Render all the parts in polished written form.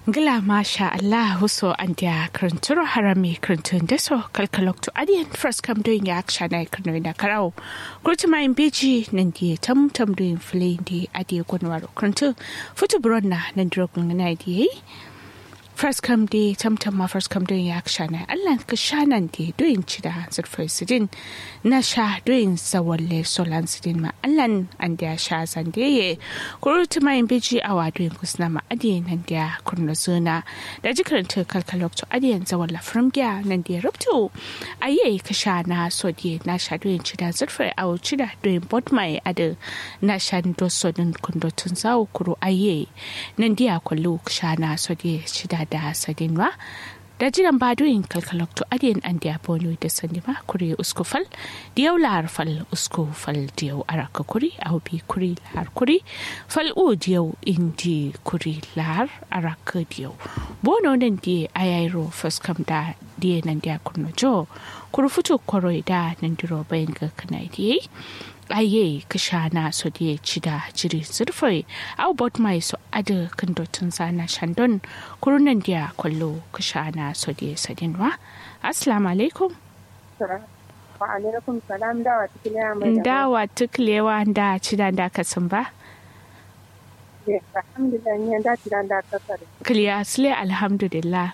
Gila masha Allah huso andia kranturo harami krantun deso kalkalok to adian first come doing action I kano na karao. Kurtuma imbeji nandi tam doing flee di adi gunwaro krantu futu bronna nandrogun nadi. First come di tam ma first come doing action Allah kashanan di doing chida zurfai sidin na sha doing sawalle solan sidin ma Allah andia sha zandeye kurtuma imbeji awa doing kusna ma adi nandia kurno zuna da jikaranta kalkalok to adiyan zawalla framgiya nandia rubtu aye kashana sodi na sha doing chida zurfai awu chida doing botmai ada na sha ndo sodin kundo tunzawo kuro aye nandia kwallu kashana sodi chida da sadinwa da jiran badoyin kalkalok to adiyan an da bono da sanima kuri uskufal diyau lar fal uskufal diyau araka kuri au bi kuri lar kuri fal u diyau indi kuri lar araka diyau bono nan di ayairo faskam da diye nan da kurno jo kuru futu koroi da nan diro bayan ga kana diye aye kashana so die chida jiri zurfai au bot mai so ada kandotun sana shandon kurunan dia kwallo kashana so die sadinwa assalamu alaikum wa alaikum salam dawa tuklewa da chida da kasan ba alhamdulillah ne da chida da kasare kliya sle alhamdulillah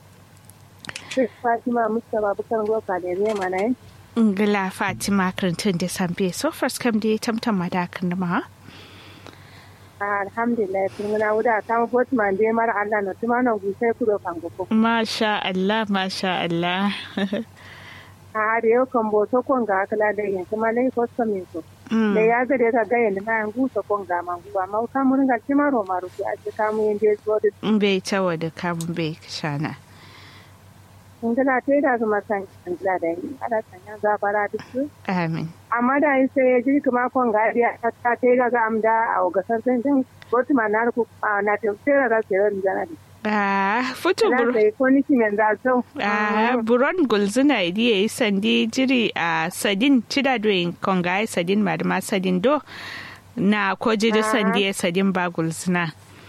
Fatima Mustafa bukan goka da ne mana Ngila Fatima karantun da sambe so first kam da tamtam madakan da ma alhamdulillah kun na wuda ta Fatima da mar Allah na tuma na gusai ku do kan goko masha Allah har yau kan boto kon ga kala da yin kuma lai kosta min so da ya ga da ga yin na gusa kon ga man guwa ma ka mun ga tima ro maru a ce ka mun yin so da bai tawa da kamun bai shana Ingila ta yi da zama san ingila da yi ala sanya zabara duk amin amma da yi sai ya ji kuma kon gariya ta yi da amda a gasar zanjan ko tuma na ku na tafsira da ke ran jana futu buron gulzuna idiye sandi jiri a sadin cida doyin konga sadin madama sadin do na ko jiri sandi sadin ba gulzuna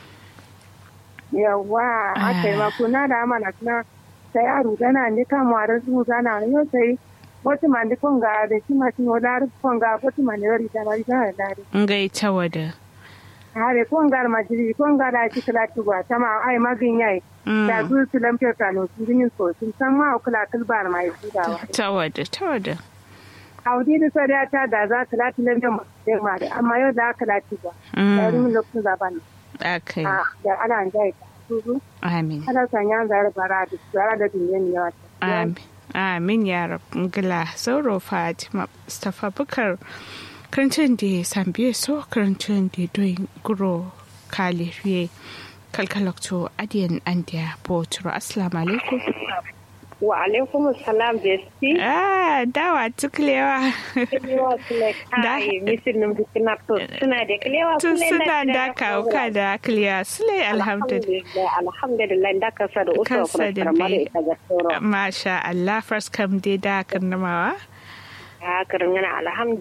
yawa aka yi makuna da amana na sai a rugana ne kama da su zana ne sai wata mandi konga da shi ma tin wala konga wata mandi ri ta mari da dare ngai tawada hare konga ma jiri konga da shi kala tuba tama ai magin yayi da su su lamfe kano su yin so sun san ma kula kulbar mai tudawa tawada audi da sai ta da za ta lati lamfe ma da amma yau da kala tuba da rin lokacin zaban akai da ana jai amin ana sanya zara da duniyan yawa amin ya rabu gila sauro Fatima Mustafa Bukar karancin da sambiye so karancin da doyin guro kaliriye kalkalakto adiyan andiya botoro assalamu alaikum wa alaikum assalam besti dawa tuklewa da misin nan bukina to suna da klewa suna da kauka da kliya sule alhamdulillah da kasa da uso kuma masha Allah first come dai da karnamawa karngana alhamdulillah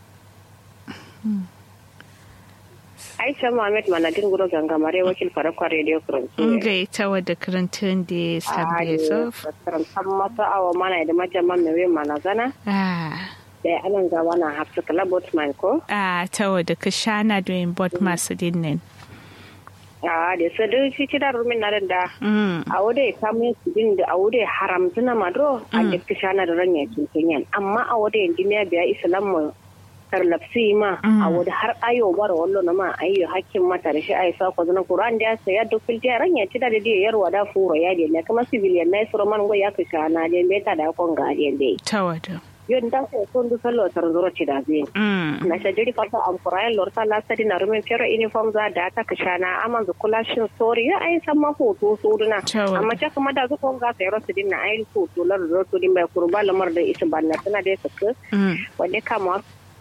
Aisha Muhammad manadin guro gangamare wakil farakwa radio kuruntu. Ngai ta wadda kurantun da sabbe so. Karantan mata awa mana da majaman mewe manazana. Da anan ga wana hafsu kala botman ko? Ta wadda ka shana doyin bot masu dinnin. Da sadu shi da rumin na da. A wadda kamun su din da a wadda haramtuna madro a da ka shana da ranya kinkin amma a wadda yanzu ne biya islamu tarlapsi ma a wadda har ayo bara wallo na ma ayyo hakkin mata da shi ai sa ko zana Qur'an da sai ya dokil ta ranya ci da yarwa da furo ya de ne kuma civilian nai suro man go ya ka shana de meta da kon ga de dai tawada yon da sai kon du sallo tar zuro ci da zai na shajiri fa am Qur'an lor ta la sadi na rumen fero uniform za da ta ka shana amma zu kula shin story ya ai san ma hoto so duna amma ta kuma da zu kon ga sai rasu din na ai hoto lor zo din bai kurba lamar da isa banna tana da saka wanda kama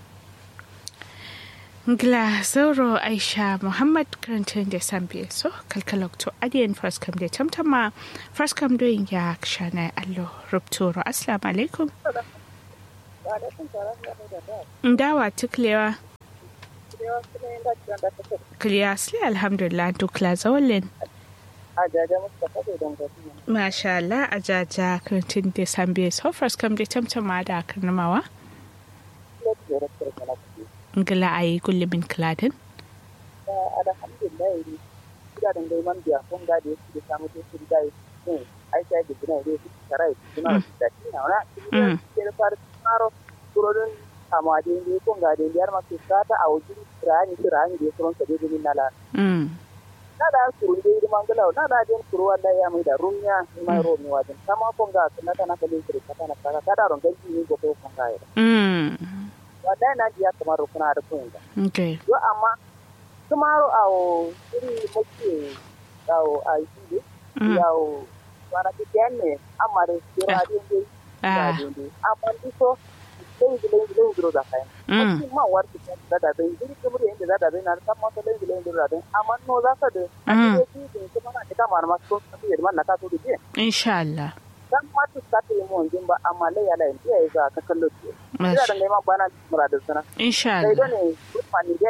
Ngla Zauro Aisha Muhammad karantun da sambiye so kalkalokto adiyan first come da tamtama first come doing ya kshana allo rupturo assalamu alaikum ndawa tuklewa kliya sile alhamdulillah dukla zawalin ajaja Mustapha da dangaci. Masha Allah ajaja kantin da sambe so first kam da tamtama da karnamawa. Ngila ayi gullumin kladin. Alhamdulillah ida da dai man biya kun ga da yake samu to shi da yi ai sai da gina da shi karai kuma da shi na wala ke da far maro kurodin amma da ne kun ga da yar ma ke sata a wajen rani da suron sa da bin nala nada kurun da yi mangala nada den kurwa da ya mai da runya mai ro mi wajen sama kun ga kana kana kalin kire kana kana kada ron gaji ni go ko kun ga ya wada na ji ya kamar kuna da kun ga okay yo amma tomorrow awo iri muke awo a yi yawo wana kigenne amare kira dinde amma diso lengi duro da kai ma warti da ben diri kumuri inda da ben na tamma to lengi duro da amma no za ka de ake yi kuma na ta mar ma so yi man na ka to di insha Allah dan ma to ka to mu jin ba amma lai ala in iya za ka kallo ira da mai ma bana murada sana insha Allah sai dole